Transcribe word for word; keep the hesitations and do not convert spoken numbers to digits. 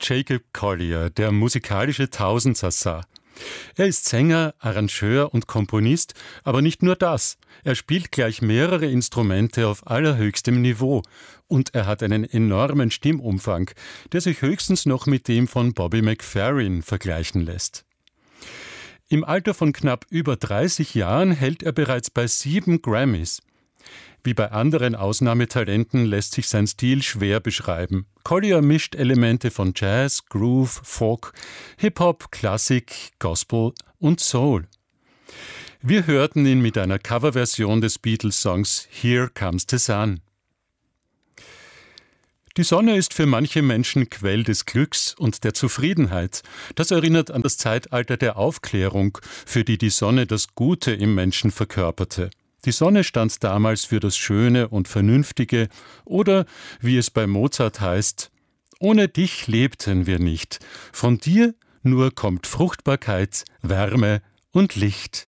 Jacob Collier, der musikalische Tausendsassa. Er ist Sänger, Arrangeur und Komponist, aber nicht nur das. Er spielt gleich mehrere Instrumente auf allerhöchstem Niveau und er hat einen enormen Stimmumfang, der sich höchstens noch mit dem von Bobby McFerrin vergleichen lässt. Im Alter von knapp über dreißig Jahren hält er bereits bei sieben Grammys. Wie bei anderen Ausnahmetalenten lässt sich sein Stil schwer beschreiben. Collier mischt Elemente von Jazz, Groove, Folk, Hip-Hop, Klassik, Gospel und Soul. Wir hörten ihn mit einer Coverversion des Beatles-Songs Here Comes the Sun. Die Sonne ist für manche Menschen Quell des Glücks und der Zufriedenheit. Das erinnert an das Zeitalter der Aufklärung, für die die Sonne das Gute im Menschen verkörperte. Die Sonne stand damals für das Schöne und Vernünftige oder, wie es bei Mozart heißt, ohne dich lebten wir nicht, von dir nur kommt Fruchtbarkeit, Wärme und Licht.